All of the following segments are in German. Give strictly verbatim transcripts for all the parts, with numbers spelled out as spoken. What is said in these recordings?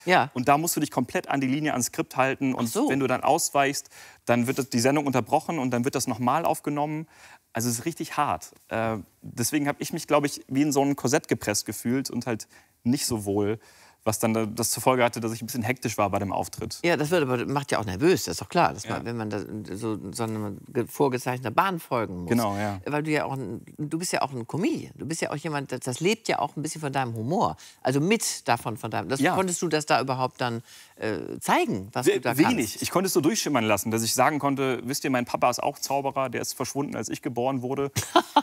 Ja. Und da musst du dich komplett an die Linie, ans Skript halten. Und so. wenn du dann ausweichst, dann wird das, die Sendung unterbrochen und dann wird das nochmal aufgenommen. Also es ist richtig hart. Äh, deswegen habe ich mich, glaube ich, wie in so ein Korsett gepresst gefühlt und halt nicht so wohl. Was dann das zur Folge hatte, dass ich ein bisschen hektisch war bei dem Auftritt. Ja, das wird aber, macht ja auch nervös, das ist doch klar, dass Ja. man, wenn man da so, so einer vorgezeichneter Bahn folgen muss. Genau, ja. Weil du ja auch, ein, du bist ja auch ein Comedian, du bist ja auch jemand, das, das lebt ja auch ein bisschen von deinem Humor. Also mit davon, von deinem, das, Ja. konntest du das da überhaupt dann äh, zeigen, was du da Wenig. kannst? Ich konnte es so durchschimmern lassen, dass ich sagen konnte, wisst ihr, mein Papa ist auch Zauberer, der ist verschwunden, als ich geboren wurde.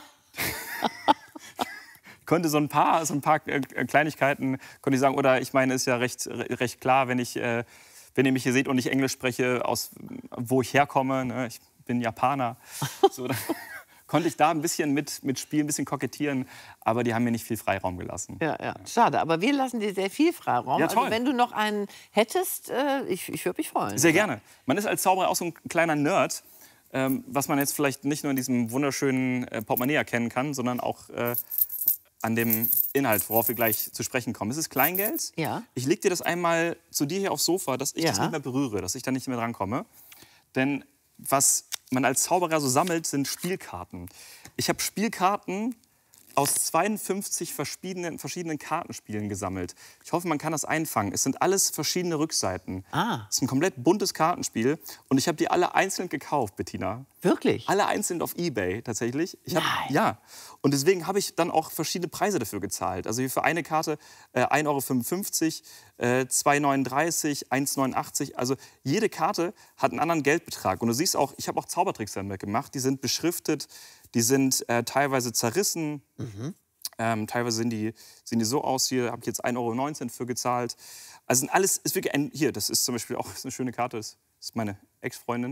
Konnte so ein paar, so ein paar Kleinigkeiten konnte ich sagen. Oder ich meine, ist ja recht, recht klar, wenn, ich, äh, wenn ihr mich hier seht und ich Englisch spreche, aus wo ich herkomme, ne? Ich bin Japaner. So, dann konnte ich da ein bisschen mit, mit spielen, ein bisschen kokettieren. Aber die haben mir nicht viel Freiraum gelassen. Ja, ja, schade. Aber wir lassen dir sehr viel Freiraum. Ja, toll. Also wenn du noch einen hättest, äh, ich, ich würde mich freuen. Sehr gerne. Man ist als Zauberer auch so ein kleiner Nerd, ähm, was man jetzt vielleicht nicht nur in diesem wunderschönen äh, Portemonnaie erkennen kann, sondern auch äh, an dem Inhalt, worauf wir gleich zu sprechen kommen. Es ist Kleingeld. Ja. Ich leg dir das einmal zu dir hier aufs Sofa, dass ich Ja. das nicht mehr berühre, dass ich da nicht mehr drankomme. Denn was man als Zauberer so sammelt, sind Spielkarten. Ich habe Spielkarten aus zweiundfünfzig verschiedenen, verschiedenen Kartenspielen gesammelt. Ich hoffe, man kann das einfangen. Es sind alles verschiedene Rückseiten. Ah. Es ist ein komplett buntes Kartenspiel. Und ich habe die alle einzeln gekauft, Bettina. Wirklich? Alle einzeln auf eBay tatsächlich. Ich hab, Nein. Ja. Und deswegen habe ich dann auch verschiedene Preise dafür gezahlt. Also hier für eine Karte äh, ein Euro fünfundfünfzig, äh, zwei Euro neununddreißig, eins Euro neunundachtzig. Also jede Karte hat einen anderen Geldbetrag. Und du siehst auch, ich habe auch Zaubertricks damit gemacht. Die sind beschriftet, die sind äh, teilweise zerrissen. Mhm. Ähm, teilweise sehen die, sehen die so aus. Hier habe ich jetzt ein Euro neunzehn für gezahlt. Also sind alles ist wirklich ein, hier, das ist zum Beispiel auch ist eine schöne Karte. Das ist meine Ex-Freundin.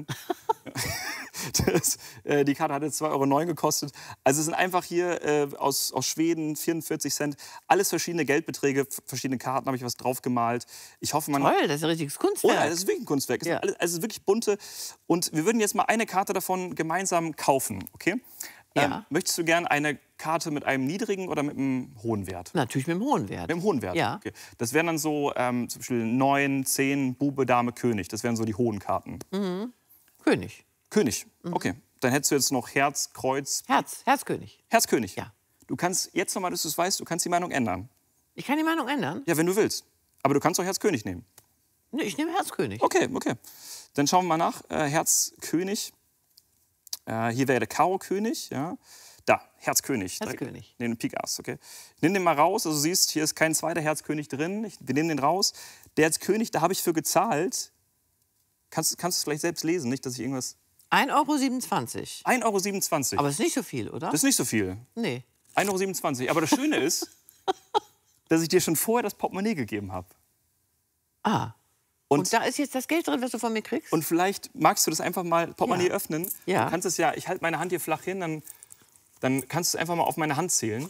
Das, äh, die Karte hat jetzt zwei Euro neun gekostet. Also es sind einfach hier äh, aus, aus Schweden vierundvierzig Cent. Alles verschiedene Geldbeträge, verschiedene Karten, habe ich was drauf gemalt. Ich hoffe, man... Toll, das ist ein richtiges Oh Kunstwerk. ja, das ist wirklich ein Kunstwerk. Es Ja. ist alles, also wirklich bunte. Und wir würden jetzt mal eine Karte davon gemeinsam kaufen, okay? Ja. Ähm, möchtest du gerne eine Karte mit einem niedrigen oder mit einem hohen Wert? Natürlich mit dem hohen Wert. Mit dem hohen Wert? Ja. Okay. Das wären dann so ähm, zum Beispiel neun, zehn, Bube, Dame, König. Das wären so die hohen Karten. Mhm. König. König, okay. Dann hättest du jetzt noch Herz, Kreuz... Herz, Herzkönig. Herz, König. Ja. Du kannst jetzt noch mal, dass du es weißt, du kannst die Meinung ändern. Ich kann die Meinung ändern? Ja, wenn du willst. Aber du kannst auch Herz, König nehmen. Nee, ich nehme Herzkönig. Okay, okay. Dann schauen wir mal nach. Äh, Herz, König. Äh, hier wäre der Karo König. Ja. Da, Herz, König. Herzkönig. Nee, den Pik Ass, okay. Ich nehme den mal raus. Also du siehst, hier ist kein zweiter Herzkönig drin. Ich, wir nehmen den raus. Der Herzkönig, da habe ich für gezahlt. Kannst, kannst du es vielleicht selbst lesen, nicht, dass ich irgendwas... ein Euro siebenundzwanzig. ein Euro siebenundzwanzig. Aber es ist nicht so viel, oder? Das ist nicht so viel. Nee. ein Euro siebenundzwanzig. Aber das Schöne ist, dass ich dir schon vorher das Portemonnaie gegeben habe. Ah. Und, Und da ist jetzt das Geld drin, was du von mir kriegst? und vielleicht magst du das einfach mal Portemonnaie Ja. öffnen. Ja. Du kannst es ja, ich halte meine Hand hier flach hin, dann, dann kannst du es einfach mal auf meine Hand zählen.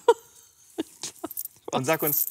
Und sag uns,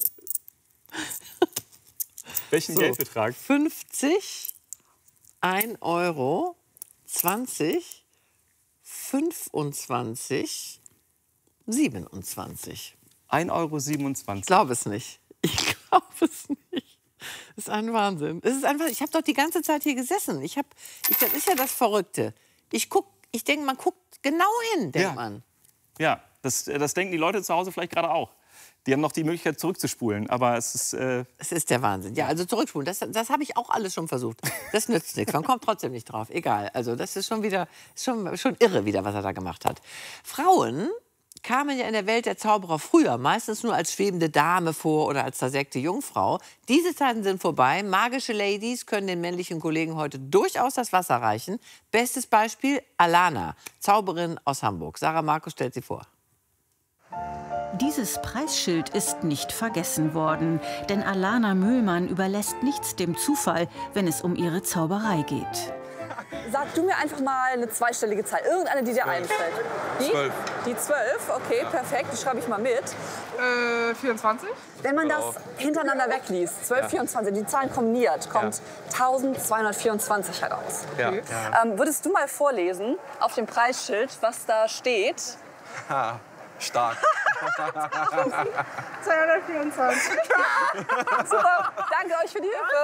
welchen So. Geldbetrag? fünfzig, ein Euro, zwanzig, fünfundzwanzig, siebenundzwanzig. ein Euro Ich siebenundzwanzig. glaube es nicht. Ich glaube es nicht. Das ist ein Wahnsinn. Es ist einfach, ich habe doch die ganze Zeit hier gesessen. Ich hab, ich, das ist ja das Verrückte. Ich, guck, ich denke, man guckt genau hin, denkt Ja. man. Ja, das, das denken die Leute zu Hause vielleicht gerade auch. Die haben noch die Möglichkeit zurückzuspulen, aber es ist... Äh, Es ist der Wahnsinn. Ja, also zurückspulen, das, das habe ich auch alles schon versucht. Das nützt nichts, man kommt trotzdem nicht drauf. Egal, also das ist schon wieder, schon, schon irre wieder, was er da gemacht hat. Frauen kamen ja in der Welt der Zauberer früher meistens nur als schwebende Dame vor oder als zersägte Jungfrau. Diese Zeiten sind vorbei. Magische Ladies können den männlichen Kollegen heute durchaus das Wasser reichen. Bestes Beispiel Alana, Zauberin aus Hamburg. Sarah Markus stellt sie vor. Dieses Preisschild ist nicht vergessen worden, denn Alana Mühlmann überlässt nichts dem Zufall, wenn es um ihre Zauberei geht. Sag du mir einfach mal eine zweistellige Zahl, irgendeine, die dir einfällt. Die? Zwölf. Die zwölf, okay, perfekt, die schreibe ich mal mit. Äh, vierundzwanzig? Wenn man das hintereinander wegliest, zwölf, vierundzwanzig, die Zahlen kombiniert, kommt eintausendzweihundertvierundzweihundertvierundzwanzig heraus. Ja. Okay. Ähm, würdest du mal vorlesen auf dem Preisschild, was da steht? Ha, stark. zweihundertvierundzwanzig. Super, danke euch für die Hilfe.